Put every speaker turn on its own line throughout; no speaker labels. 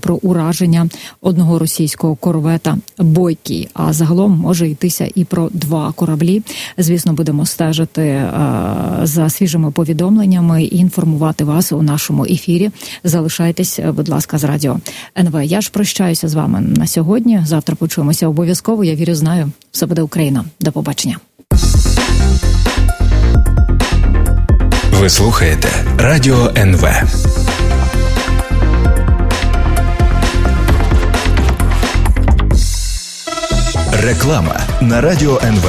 про ураження одного російського корвета «Бойкий». А загалом може йтися і про 2 кораблі. Звісно, будемо стежити за свіжими повідомленнями і інформувати вас у нашому ефірі. Залишайтесь, будь ласка, з радіо НВ. Я ж прощаюся з вами на сьогодні. Завтра почуємося обов'язково. Я вірю, знаю. Все буде Україна. До побачення.
Ви слухаєте Радіо НВ. Реклама на Радіо НВ.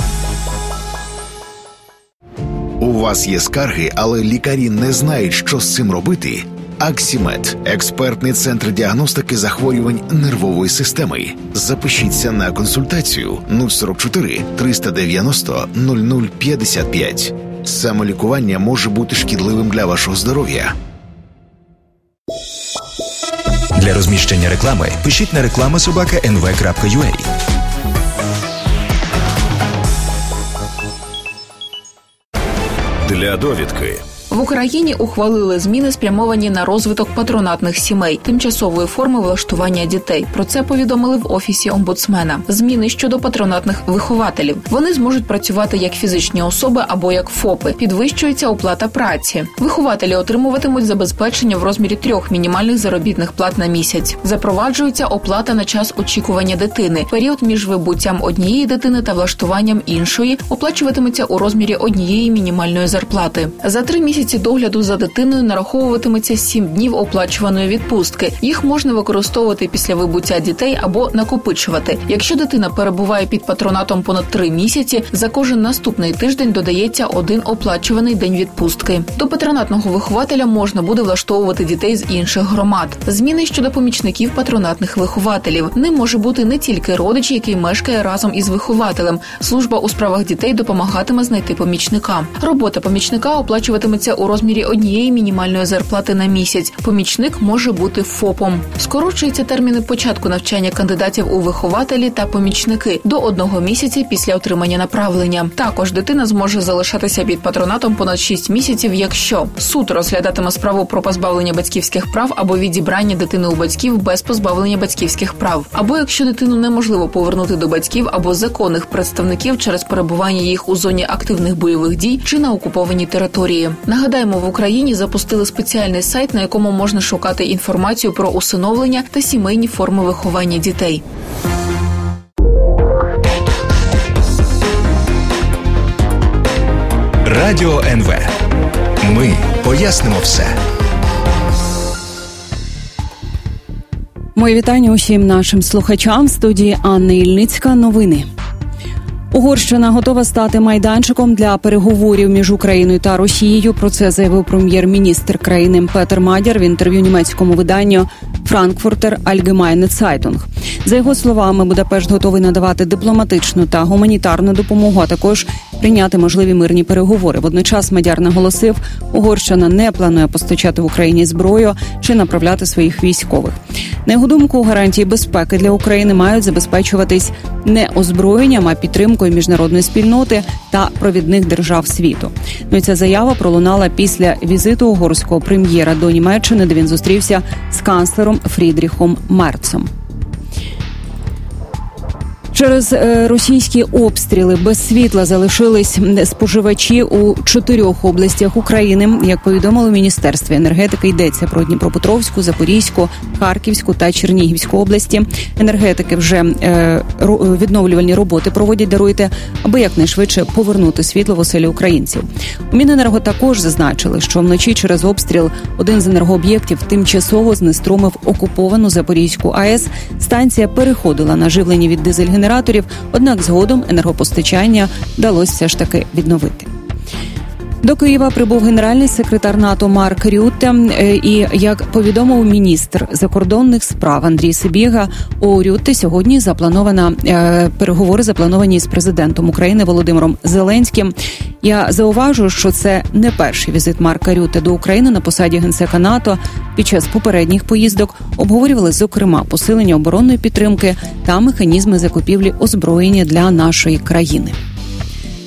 У вас є скарги, але лікарі не знають, що з цим робити? Аксімед – експертний центр діагностики захворювань нервової системи. Запишіться на консультацію 044 390 0055. Самолікування може бути шкідливим для вашого здоров'я.
Для розміщення реклами пишіть на reklama@nv.ua.
Для довідки.
В Україні ухвалили зміни, спрямовані на розвиток патронатних сімей, тимчасової форми влаштування дітей. Про це повідомили в Офісі омбудсмена. Зміни щодо патронатних вихователів. Вони зможуть працювати як фізичні особи або як ФОПи. Підвищується оплата праці. Вихователі отримуватимуть забезпечення в розмірі 3 мінімальних заробітних плат на місяць. Запроваджується оплата на час очікування дитини. Період між вибуттям однієї дитини та влаштуванням іншої оплачуватиметься у розмірі 1 мінімальної зарплати. За 3 місяці догляду за дитиною нараховуватиметься 7 днів оплачуваної відпустки. Їх можна використовувати після вибуття дітей або накопичувати. Якщо дитина перебуває під патронатом понад 3 місяці, за кожен наступний тиждень додається 1 оплачуваний день відпустки. До патронатного вихователя можна буде влаштовувати дітей з інших громад. Зміни щодо помічників патронатних вихователів. Ним може бути не тільки родич, який мешкає разом із вихователем. Служба у справах дітей допомагатиме знайти помічника. Робота помічника оплачуватиметься у розмірі 1 мінімальної зарплати на місяць. Помічник може бути ФОПом. Скорочуються терміни початку навчання кандидатів у вихователі та помічники до 1 місяця після отримання направлення. Також дитина зможе залишатися під патронатом понад 6 місяців, якщо суд розглядатиме справу про позбавлення батьківських прав або відібрання дитини у батьків без позбавлення батьківських прав, або якщо дитину неможливо повернути до батьків або законних представників через перебування їх у зоні активних бойових дій чи на окупованій території. Нагадаємо, в Україні запустили спеціальний сайт, на якому можна шукати інформацію про усиновлення та сімейні форми виховання дітей.
Радіо НВ. Ми пояснимо все.
Мої вітання усім нашим слухачам. В студії Анна Ільницька. Новини. Угорщина готова стати майданчиком для переговорів між Україною та Росією. Про це заявив прем'єр-міністр країни Петер Мадяр в інтерв'ю німецькому виданню «Frankfurter Allgemeine Zeitung». За його словами, Будапешт готовий надавати дипломатичну та гуманітарну допомогу, а також прийняти можливі мирні переговори. Водночас Мадяр наголосив, Угорщина не планує постачати в Україні зброю чи направляти своїх військових. На його думку, гарантії безпеки для України мають забезпечуватись не озброєнням, а підтримкою міжнародної спільноти та провідних держав світу. Ну і ця заява пролунала після візиту угорського прем'єра до Німеччини, де він зустрівся з канцлером Фрідріхом Мерцом. Через російські обстріли без світла залишились споживачі у 4 областях України. Як повідомили в Міністерстві енергетики, йдеться про Дніпропетровську, Запорізьку, Харківську та Чернігівську області. Енергетики вже відновлювальні роботи проводять, даруйте, аби якнайшвидше повернути світло в оселі українців. У Міненерго також зазначили, що вночі через обстріл один з енергооб'єктів тимчасово знеструмив окуповану Запорізьку АЕС. Станція переходила на живлення від дизель-генераторів, однак згодом енергопостачання вдалося все ж таки відновити. До Києва прибув генеральний секретар НАТО Марк Рютте, і, як повідомив міністр закордонних справ Андрій Сибіга, у Рютте сьогодні переговори заплановані з президентом України Володимиром Зеленським. Я зауважу, що це не перший візит Марка Рютте до України на посаді генсека НАТО. Під час попередніх поїздок обговорювали, зокрема, посилення оборонної підтримки та механізми закупівлі озброєння для нашої країни.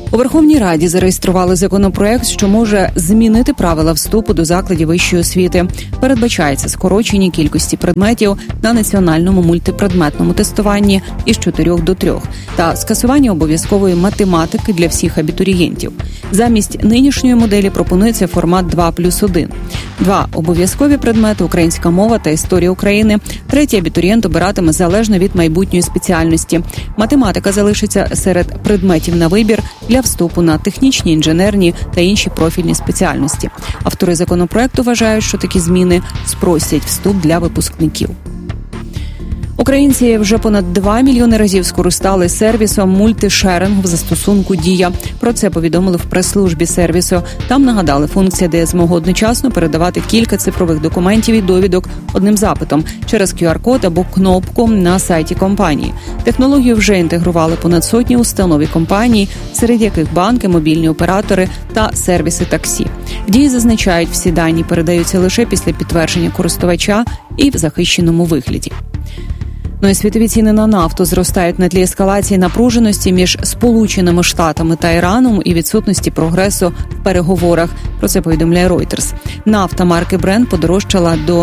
У Верховній Раді зареєстрували законопроект, що може змінити правила вступу до закладів вищої освіти. Передбачається скорочення кількості предметів на національному мультипредметному тестуванні із 4 до 3 та скасування обов'язкової математики для всіх абітурієнтів. Замість нинішньої моделі пропонується формат 2+1. 2 обов'язкові предмети – українська мова та історія України. 3 абітурієнт обиратиме залежно від майбутньої спеціальності. Математика залишиться серед предметів на вибір для вступу на технічні, інженерні та інші профільні спеціальності. Автори законопроекту вважають, що такі зміни спростять вступ для випускників. Українці вже понад 2 мільйони разів скористали сервісом мультишерингу в застосунку «Дія». Про це повідомили в прес-службі сервісу. Там нагадали, функція дає змогу одночасно передавати кілька цифрових документів і довідок одним запитом через QR-код або кнопку на сайті компанії. Технологію вже інтегрували понад сотні установ і компаній, серед яких банки, мобільні оператори та сервіси таксі. В «Дії» зазначають, всі дані передаються лише після підтвердження користувача і в захищеному вигляді. Ну і світові ціни на нафту зростають на тлі ескалації напруженості між Сполученими Штатами та Іраном і відсутності прогресу в переговорах. Про це повідомляє Reuters. Нафта марки Brent подорожчала до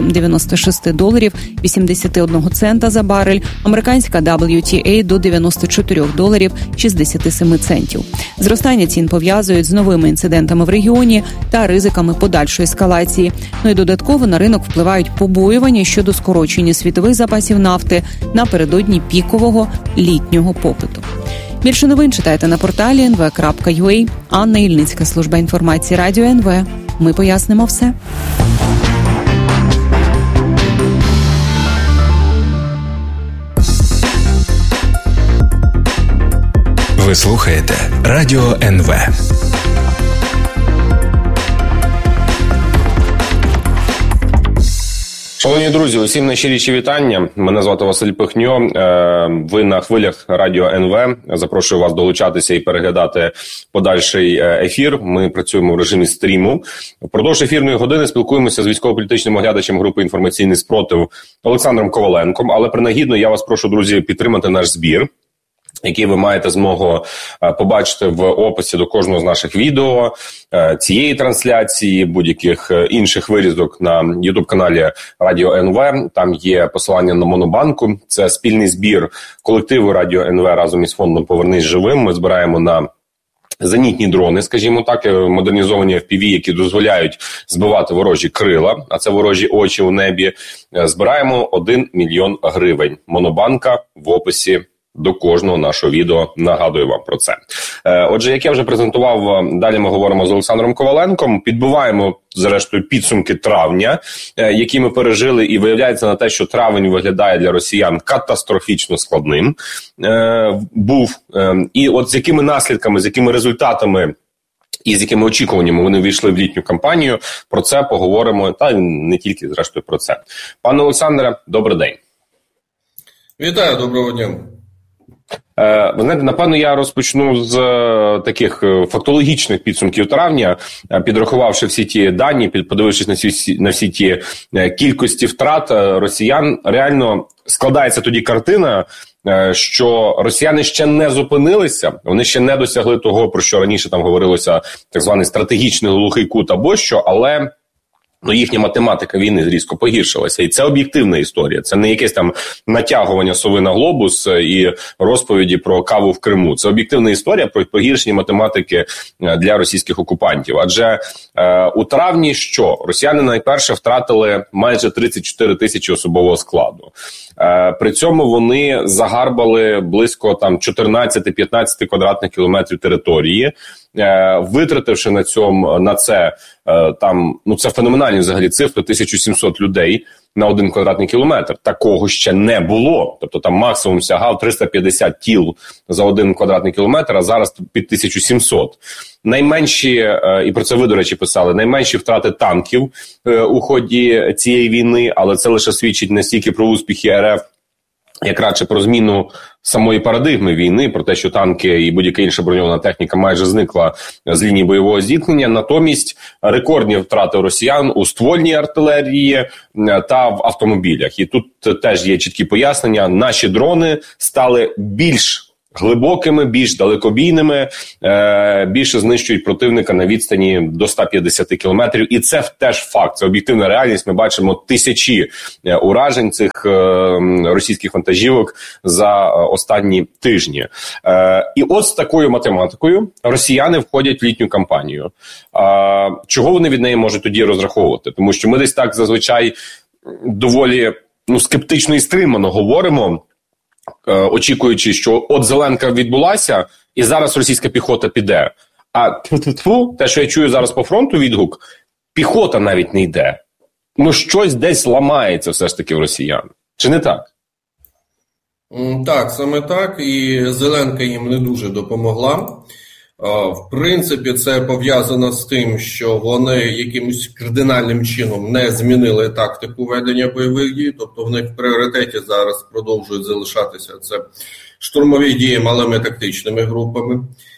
$96.81 за барель, американська WTI до $94.67. Зростання цін пов'язують з новими інцидентами в регіоні та ризиками подальшої ескалації. Ну і додатково на ринок впливають побоювання щодо скорочення світових запасів нафти напередодні пікового літнього попиту. Більше новин читайте на порталі nv.ua. Анна Ільницька, служба інформації Радіо НВ. Ми пояснимо все.
Ви слухаєте Радіо НВ.
Шановні друзі, усім найщиріші вітання. Мене звати Василь Пихньо. Ви на хвилях Радіо НВ. Запрошую вас долучатися і переглядати подальший ефір. Ми працюємо в режимі стріму. Впродовж ефірної години спілкуємося з військово-політичним оглядачем групи «Інформаційний спротив» Олександром Коваленком. Але принагідно я вас прошу, друзі, підтримати наш збір, який ви маєте змогу побачити в описі до кожного з наших відео, цієї трансляції, будь-яких інших вирізок на YouTube-каналі Радіо НВ. Там є посилання на Монобанку. Це спільний збір колективу Радіо НВ разом із фондом «Повернись живим». Ми збираємо на зенітні дрони, скажімо так, модернізовані FPV, які дозволяють збивати ворожі крила, а це ворожі очі у небі. Збираємо 1 мільйон гривень. Монобанка в описі до кожного нашого відео, нагадую вам про це. Отже, як я вже презентував, далі ми говоримо з Олександром Коваленком, підбиваємо, зрештою, підсумки травня, які ми пережили, і виявляється на те, що травень виглядає для росіян катастрофічно складним. Був. І от з якими наслідками, з якими результатами і з якими очікуваннями вони війшли в літню кампанію, про це поговоримо, та не тільки, зрештою, про це. Пане Олександре, добрий день.
Вітаю, доброго дня.
Ви знаєте, напевно, я розпочну з таких фактологічних підсумків травня, підрахувавши всі ті дані, подивившись на всі ті кількості втрат росіян. Реально складається тоді картина, що росіяни ще не зупинилися, вони ще не досягли того, про що раніше там говорилося, так званий стратегічний глухий кут або що, але їхня математика війни різко погіршилася. І це об'єктивна історія. Це не якесь там натягування сови на глобус і розповіді про каву в Криму. Це об'єктивна історія про погіршення математики для російських окупантів. Адже у травні що? Росіяни найперше втратили майже 34 тисячі особового складу. При цьому вони загарбали близько там 14-15 квадратних кілометрів території, витративши на це там, це феноменальні взагалі цифри, 1700 людей на 1 квадратний кілометр. Такого ще не було. Тобто там максимум сягав 350 тіл за 1 квадратний кілометр, а зараз під 1700. Найменші, і про це ви, до речі, писали, найменші втрати танків у ході цієї війни, але це лише свідчить не стільки про успіхи РФ, як радше про зміну самої парадигми війни, про те, що танки і будь-яка інша броньована техніка майже зникла з лінії бойового зіткнення. Натомість рекордні втрати росіян у ствольній артилерії та в автомобілях. І тут теж є чіткі пояснення. Наші дрони стали більш глибокими, більш далекобійними, більше знищують противника на відстані до 150 кілометрів. І це теж факт, це об'єктивна реальність. Ми бачимо тисячі уражень цих російських вантажівок за останні тижні. І от з такою математикою росіяни входять в літню кампанію. Чого вони від неї можуть тоді розраховувати? Тому що ми десь так зазвичай доволі скептично і стримано говоримо, очікуючи, що от Зеленка відбулася, і зараз російська піхота піде. А те, що я чую зараз по фронту відгук, піхота навіть не йде. Щось десь ламається все ж таки в росіян. Чи не так?
Так, саме так. І Зеленка їм не дуже допомогла. В принципі, це пов'язано з тим, що вони якимось кардинальним чином не змінили тактику ведення бойових дій, тобто в них в пріоритеті зараз продовжують залишатися це штурмові дії малими тактичними групами.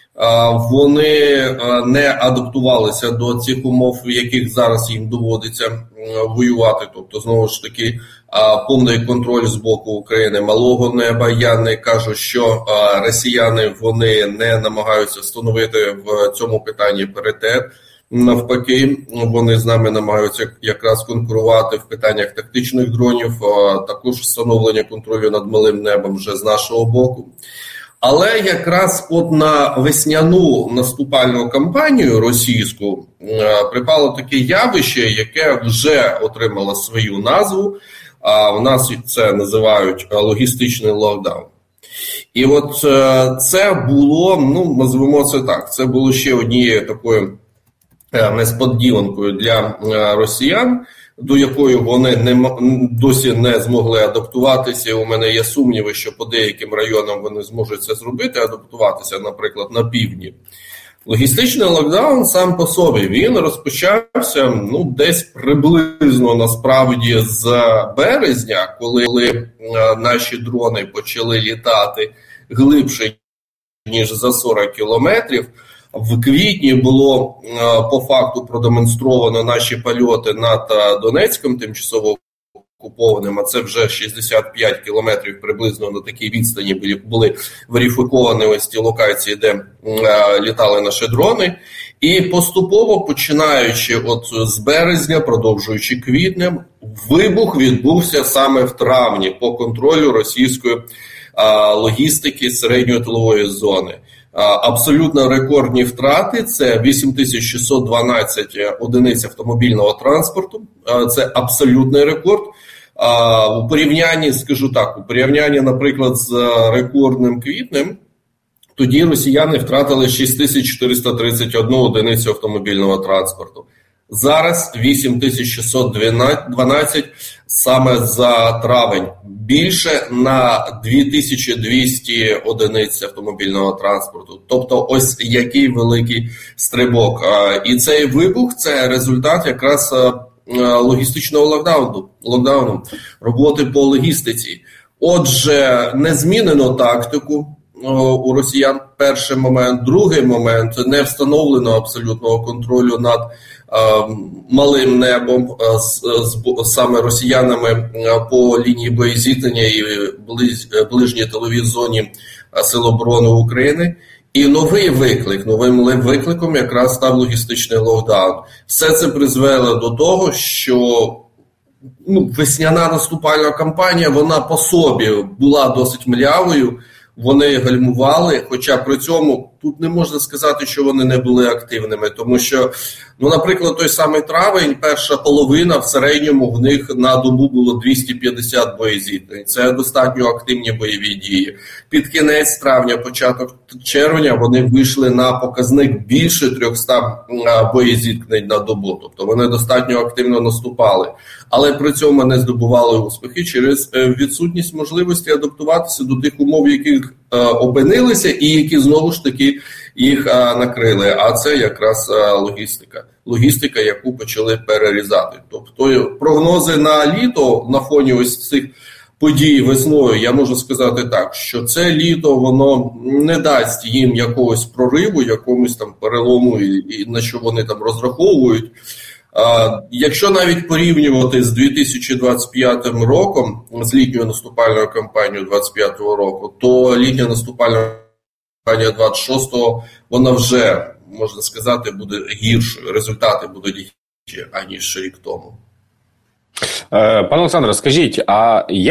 Вони не адаптувалися до цих умов, в яких зараз їм доводиться воювати. Тобто, знову ж таки, повний контроль з боку України малого неба. Я не кажу, що росіяни вони не намагаються встановити в цьому питанні паритет. Навпаки, вони з нами намагаються якраз конкурувати в питаннях тактичних дронів, також встановлення контролю над малим небом вже з нашого боку. Але якраз от на весняну наступальну кампанію російську припало таке явище, яке вже отримало свою назву, а в нас це називають логістичний локдаун. І от це було, назвемо це так, це було ще однією такою несподіванкою для росіян, до якої вони досі не змогли адаптуватися. У мене є сумніви, що по деяким районам вони зможуть це зробити, адаптуватися, наприклад, на півдні. Логістичний локдаун сам по собі, він розпочався десь приблизно насправді з березня, коли наші дрони почали літати глибше, ніж за 40 кілометрів. В квітні було по факту продемонстровано наші польоти над Донецьком, тимчасово окупованим, а це вже 65 кілометрів приблизно на такій відстані були верифіковані ось ті локації, де літали наші дрони. І поступово, починаючи от з березня, продовжуючи квітнем, вибух відбувся саме в травні по контролю російської логістики середньої тилової зони. Абсолютно рекордні втрати – це 8612 одиниць автомобільного транспорту. Це абсолютний рекорд. У порівнянні, скажу так, у порівнянні, наприклад, з рекордним квітнем, тоді росіяни втратили 6431 одиницю автомобільного транспорту. Зараз 8612 саме за травень. Більше на 2200 одиниць автомобільного транспорту. Тобто ось який великий стрибок. І цей вибух – це результат якраз логістичного локдауну, роботи по логістиці. Отже, не змінено тактику у росіян, перший момент. Другий момент – не встановлено абсолютного контролю над малим небом саме росіянами по лінії боєзіткнення і ближній тиловій зоні Сил оборони України. І новим викликом якраз став логістичний локдаун. Все це призвело до того, що весняна наступальна кампанія, вона по собі була досить млявою. Вони гальмували, хоча при цьому тут не можна сказати, що вони не були активними, тому що, наприклад, той самий травень, перша половина, в середньому в них на добу було 250 боєзіткнень. Це достатньо активні бойові дії. Під кінець травня, початок червня вони вийшли на показник більше 300 боєзіткнень на добу. Тобто вони достатньо активно наступали. Але при цьому не здобували успіхи через відсутність можливості адаптуватися до тих умов, в яких опинилися і які знову ж таки їх накрили. А це якраз логістика, яку почали перерізати. Тобто прогнози на літо на фоні ось цих подій весною, я можу сказати так, що це літо, воно не дасть їм якогось прориву, якомусь там перелому, і на що вони там розраховують. Якщо навіть порівнювати з 2025 роком, з літньою наступальною кампанією 2025 року, то літня наступальна кампанія 26-го, вона вже, можна сказати, буде гіршою. Результати будуть гірші, аніж рік тому.
Пане Олександре, скажіть, а